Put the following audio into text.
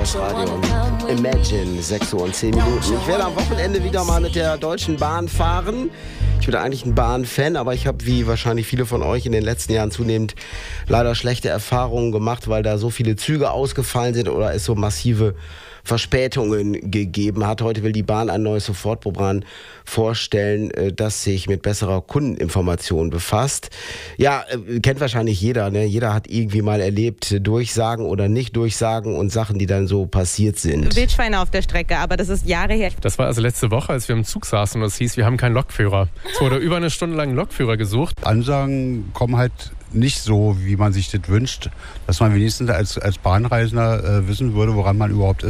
Das Radio Imagine, 6 Uhr und 10 Minuten. Ich werde am Wochenende wieder mal mit der Deutschen Bahn fahren. Ich bin eigentlich ein Bahn-Fan, aber ich habe, wie wahrscheinlich viele von euch, in den letzten Jahren zunehmend leider schlechte Erfahrungen gemacht, weil da so viele Züge ausgefallen sind oder es so massive Verspätungen gegeben hat. Heute will die Bahn ein neues Sofortprogramm vorstellen, das sich mit besserer Kundeninformation befasst. Ja, kennt wahrscheinlich jeder, ne? Jeder hat irgendwie mal erlebt, Durchsagen oder nicht Durchsagen und Sachen, die dann so passiert sind. Wildschweine auf der Strecke, aber das ist Jahre her. Das war also letzte Woche, als wir im Zug saßen und es hieß, wir haben keinen Lokführer. Es wurde über eine Stunde lang ein Lokführer gesucht. Ansagen kommen halt nicht so, wie man sich das wünscht, dass man wenigstens als Bahnreisender wissen würde, woran man überhaupt ist.